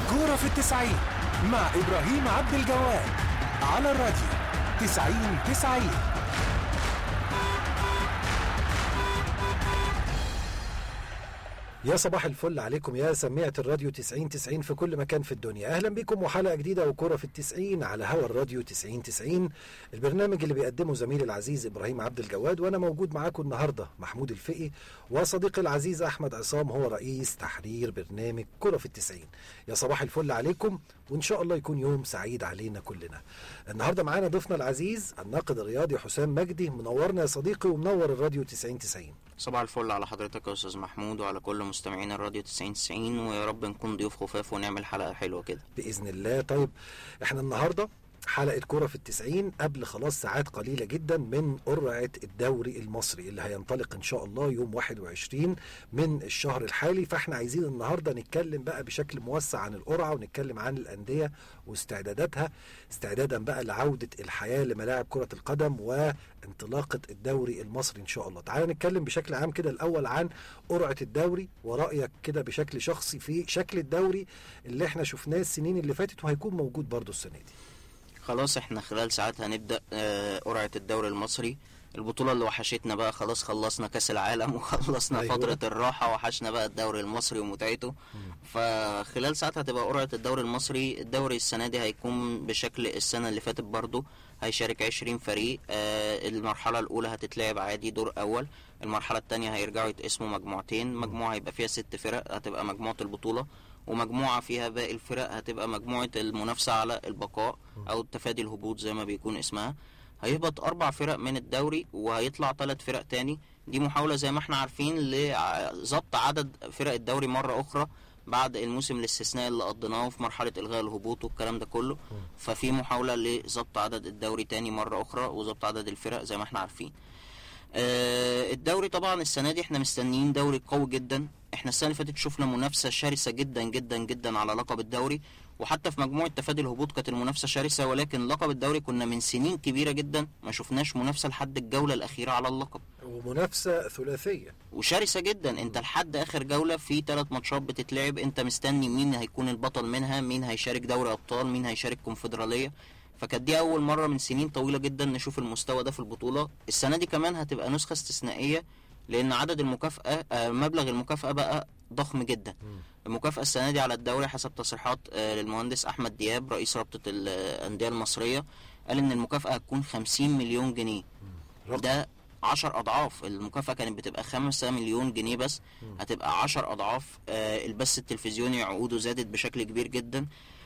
كورة في التسعين مع إبراهيم عبد الجواد على الراديو 90-90. يا صباح الفل عليكم يا سميعة الراديو 90-90 في كل مكان في الدنيا. أهلا بكم وحلقة جديدة وكورة في التسعين على هوا الراديو 90-90، البرنامج اللي بيقدمه زميلي العزيز إبراهيم عبد الجواد، وأنا موجود معاكم النهاردة محمود الفقي، وصديقي العزيز أحمد عصام هو رئيس تحرير برنامج كورة في التسعين. يا صباح الفل عليكم، وإن شاء الله يكون يوم سعيد علينا كلنا. النهاردة معانا ضيفنا العزيز الناقد الرياضي حسام مجدي. منورنا يا صديقي ومنور الراديو 90-90. صباح الفل على حضرتك يا أستاذ محمود وعلى كل مستمعين الراديو 90-90، ويا رب نكون ضيوف خفاف ونعمل حلقة حلوة كده بإذن الله. طيب احنا النهاردة حلقة كورة في التسعين قبل خلاص ساعات قليلة جدا من قرعة الدوري المصري اللي هينطلق ان شاء الله يوم 21 من الشهر الحالي. فاحنا عايزين النهاردة نتكلم بقى بشكل موسع عن القرعة، ونتكلم عن الأندية واستعداداتها، استعدادا بقى لعودة الحياة لملاعب كرة القدم وانطلاقة الدوري المصري ان شاء الله. تعالى نتكلم بشكل عام كده الأول عن قرعة الدوري، ورأيك كده بشكل شخصي في شكل الدوري اللي احنا شفناه السنين اللي فاتت وهيكون موجود برضو السنة دي. خلاص احنا خلال ساعات هنبدأ قرعة الدوري المصري، البطولة اللي وحشتنا بقى. خلاص خلصنا كاس العالم وخلصنا أيوة. فترة الراحة، وحشنا بقى الدوري المصري ومتعته. فخلال ساعات هتبقى قرعة الدوري المصري. الدوري السنة دي هيكون بشكل السنة اللي فاتت برضو، هيشارك 20 فريق. المرحلة الأولى هتتلعب عادي دور أول، المرحلة التانية هيرجعوا يتقسموا مجموعتين، مجموعة هيبقى فيها 6 فرق هتبقى مجموعة البطولة، ومجموعة فيها باقي الفرق هتبقى مجموعة المنافسة على البقاء أو التفادي الهبوط زي ما بيكون اسمها. هيهبط 4 فرق من الدوري وهيطلع 3 فرق تاني. دي محاولة زي ما احنا عارفين لضبط عدد فرق الدوري مرة أخرى بعد الموسم الاستثنائي اللي قضيناه في مرحلة إلغاء الهبوط والكلام ده كله. ففي محاولة لضبط عدد الدوري تاني مرة أخرى وضبط عدد الفرق زي ما احنا عارفين. الدوري طبعا السنة دي احنا مستنيين دوري قوي جدا. احنا السنة اللي فاتت شفنا منافسة شرسة جدا جدا جدا على لقب الدوري، وحتى في مجموعة تفادي الهبوط كانت المنافسة شرسة، ولكن لقب الدوري كنا من سنين كبيرة جدا ما شفناش منافسة لحد الجولة الأخيرة على اللقب، ومنافسة ثلاثية وشرسة جدا. انت لحد آخر جولة في 3 ماتشات بتتلعب، انت مستني مين هيكون البطل منها، مين هيشارك دوري أبطال، مين هيشارك كونفدرالية. فكانت دي أول مرة من سنين طويلة جدا نشوف المستوى ده في البطولة. السنة دي كمان هتبقى نسخة استثنائية، لأن عدد المكافأة مبلغ المكافأة بقى ضخم جدا. المكافأة السنة دي على الدوري حسب تصريحات للمهندس أحمد دياب رئيس رابطة الأندية المصرية، قال إن المكافأة هتكون 50 مليون جنيه. ده 10 أضعاف. المكافأة كانت بتبقى 5 مليون جنيه بس، هتبقى 10 أضعاف. البث التلفزيوني عقوده زادت بشكل كبير جدا،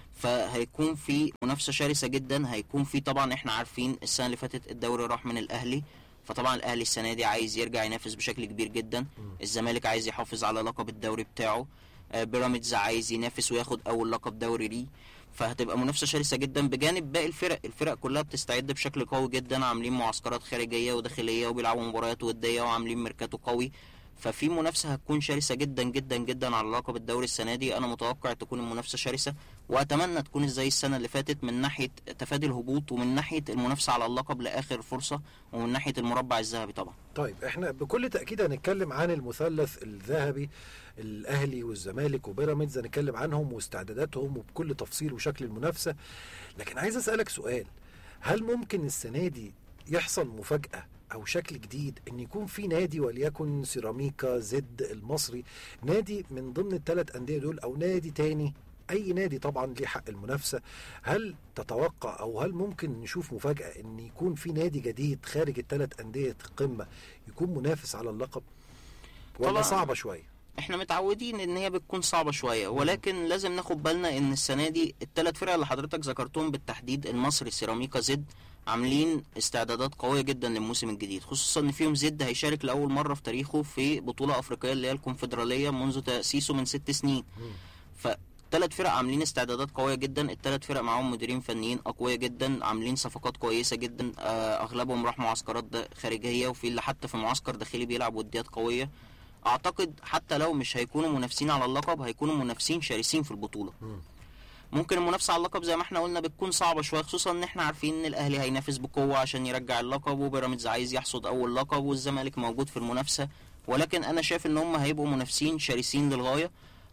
فهيكون في منافسة شرسة جدا. هيكون في طبعا احنا عارفين السنة اللي فاتت الدوري راح من الأهلي، فطبعا الأهلي السنة دي عايز يرجع ينافس بشكل كبير جدا. الزمالك عايز يحافظ على لقب الدوري بتاعه، بيراميدز عايز ينافس وياخد أول لقب دوري ليه. فهتبقى منافسة شرسة جدا بجانب باقي الفرق كلها بتستعد بشكل قوي جدا، عاملين معسكرات خارجية وداخلية وبيلعبوا مباريات ودية وعاملين ميركاتو قوي. ففي منافسة هتكون شرسة جدا جدا جدا على لقب الدوري السنة دي. أنا متوقع تكون المنافسة شرسة، وأتمنى تكون زي السنة اللي فاتت من ناحية تفادي الهبوط، ومن ناحية المنافسة على اللقب لآخر فرصة، ومن ناحية المربع الذهبي طبعا. طيب احنا بكل تأكيد هنتكلم عن المثلث الذهبي، الأهلي والزمالك وبيراميدز، هنتكلم عنهم واستعداداتهم وبكل تفصيل وشكل المنافسة. لكن عايز أسألك سؤال، هل ممكن السنة دي يحصل مفاجأة أو شكل جديد إن يكون في نادي وليكن سيراميكا زد المصري، نادي من ضمن ال3 أندية دول، أو نادي تاني، أي نادي طبعا ليه حق المنافسة؟ هل تتوقع أو هل ممكن نشوف مفاجأة إن يكون في نادي جديد خارج ال3 أندية القمة يكون منافس على اللقب، ولا صعبة شوية؟ احنا متعودين ان هي بتكون صعبة شوية، ولكن لازم ناخد بالنا ان السنة دي ال3 فرق اللي حضرتك ذكرتهم بالتحديد، المصري سيراميكا زد، عاملين استعدادات قوية جدا للموسم الجديد، خصوصا ان فيهم زد هيشارك لأول مرة في تاريخه في بطولة أفريقية اللي هي الكونفدرالية منذ تأسيسه من 6 سنين. ف3 فرق عاملين استعدادات قوية جدا، ال3 فرق معاهم مديرين فنيين أقوياء جدا، عاملين صفقات كويسة جدا. أغلبهم راح معسكرات خارجية، وفي اللي حتى في معسكر داخلي بيلعب وديات قوية. أعتقد حتى لو مش هيكونوا منافسين على اللقب، هيكونوا منافسين شرسين في البطولة. ممكن المنافسة على اللقب زي ما احنا قلنا بتكون صعبة شوية، خصوصا ان احنا عارفين ان الاهلي هينافس بقوة عشان يرجع اللقب، وبيراميدز عايز يحصد اول لقب، والزمالك موجود في المنافسة. ولكن انا شايف ان هم هيبقوا منافسين شرسين للغاية.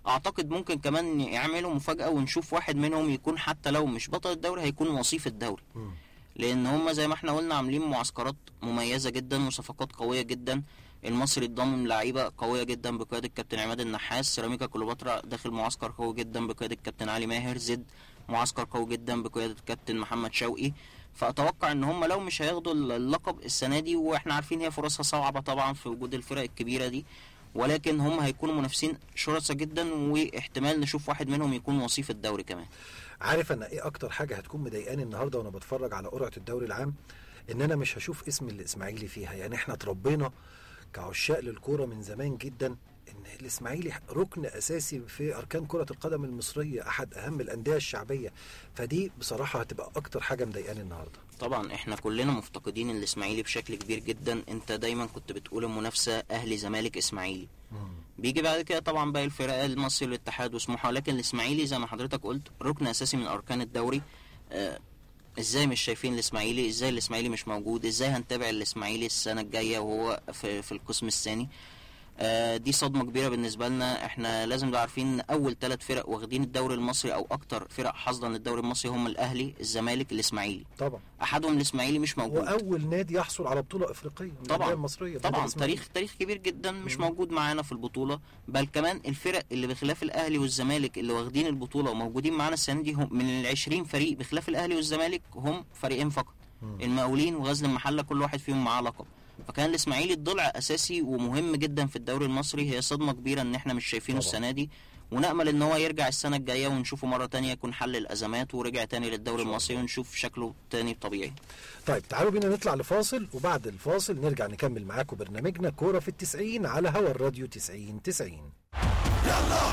اعتقد ممكن كمان يعملوا مفاجأة ونشوف واحد منهم يكون حتى لو مش بطل الدوري هيكون وصيف الدوري، لان هم زي ما احنا قلنا عاملين معسكرات مميزة جدا وصفقات قوية جدا. المصري اتضمن لعيبة قوية جدا بقيادة الكابتن عماد النحاس، سيراميكا كليوباترا داخل معسكر قوي جدا بقيادة الكابتن علي ماهر، زد معسكر قوي جدا بقيادة الكابتن محمد شوقي. فأتوقع ان هم لو مش هياخدوا اللقب السنة دي، واحنا عارفين هي فرصها صعبة طبعا في وجود الفرق الكبيرة دي، ولكن هم هيكونوا منافسين شرسة جدا، واحتمال نشوف واحد منهم يكون وصيف الدوري كمان. عارف انا ايه اكتر حاجه هتكون مضايقاني النهارده وانا بتفرج على قرعه الدوري العام؟ ان انا مش هشوف اسم الاسماعيلي فيها. يعني احنا اتربينا كعشاق للكوره من زمان جدا ان الاسماعيلي ركن اساسي في اركان كره القدم المصريه، احد اهم الانديه الشعبيه. فدي بصراحه هتبقى اكتر حاجه مضايقاني النهارده. طبعا احنا كلنا مفتقدين الاسماعيلي بشكل كبير جدا. انت دايما كنت بتقول المنافسه اهلي زمالك اسماعيلي، بيجي بعد كده طبعا باقي الفرق، المصري والاتحاد وسموحه، لكن الاسماعيلي زي ما حضرتك قلت ركن اساسي من اركان الدوري. ازاي مش شايفين الاسماعيلي؟ ازاي الاسماعيلي مش موجود؟ ازاي هنتابع الاسماعيلي السنه الجايه وهو في القسم الثاني؟ دي صدمه كبيره بالنسبه لنا. احنا لازم نبقى عارفين ان اول 3 فرق واخدين الدوري المصري او اكتر فرق حظا للدوري المصري هم الاهلي، الزمالك، الاسماعيلي. طبعا احدهم الاسماعيلي مش موجود، واول نادي يحصل على بطوله افريقيه طبعا المصريه. طبعا تاريخ كبير جدا مش موجود معانا في البطوله. بل كمان الفرق اللي بخلاف الاهلي والزمالك اللي واخدين البطوله وموجودين معانا السنه دي، هم من ال20 فريق بخلاف الاهلي والزمالك هم فريقين فقط، المقاولين وغزل المحله، كل واحد فيهم معاه لقب. فكان الاسماعيلي الضلع اساسي ومهم جدا في الدوري المصري. هي صدمه كبيره ان احنا مش شايفينه السنه دي، ونأمل ان هو يرجع السنه الجايه ونشوفه مره تانية يكون حل الازمات ورجع تاني للدوري المصري ونشوف شكله تاني طبيعي. طيب تعالوا بينا نطلع لفاصل، وبعد الفاصل نرجع نكمل معاكم برنامجنا كوره في ال90 على هوا الراديو 90. يلا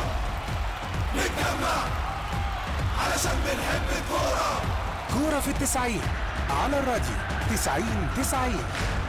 نتجمع علشان بنحب الكوره. كورة في ال90 على الراديو 90.